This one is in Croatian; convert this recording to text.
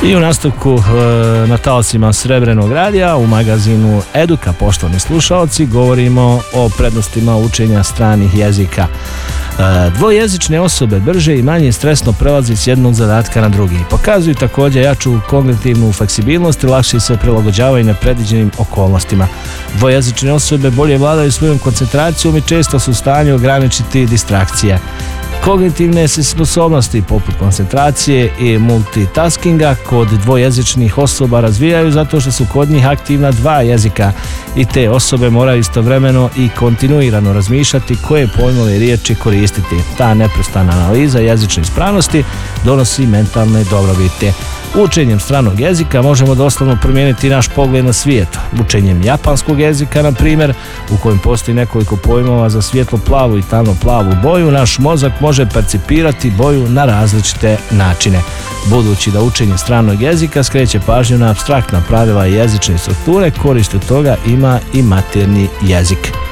I u nastavku na talasima Srebrenog radija u magazinu Eduka, poštovani slušalci, govorimo o prednostima učenja stranih jezika. Dvojezične osobe brže i manje stresno prelazi s jednog zadatka na drugi. Pokazuju također jaču kognitivnu fleksibilnost i lakše se prilagođavaju nepredviđenim okolnostima. Dvojezične osobe bolje vladaju svojom koncentracijom i često su u stanju ograničiti distrakcije. Kognitivne se sposobnosti poput koncentracije i multitaskinga kod dvojezičnih osoba razvijaju zato što su kod njih aktivna dva jezika i te osobe moraju istovremeno i kontinuirano razmišljati koje pojmove i riječi koristiti. Ta neprestana analiza jezične ispravnosti donosi mentalne dobrobiti. Učenjem stranog jezika možemo doslovno promijeniti naš pogled na svijet. Učenjem japanskog jezika, na primjer, u kojem postoji nekoliko pojmova za svjetlo-plavu i tamno-plavu boju, naš mozak može percipirati boju na različite načine. Budući da učenje stranog jezika skreće pažnju na apstraktna pravila jezične strukture, korist od toga ima i maternji jezik.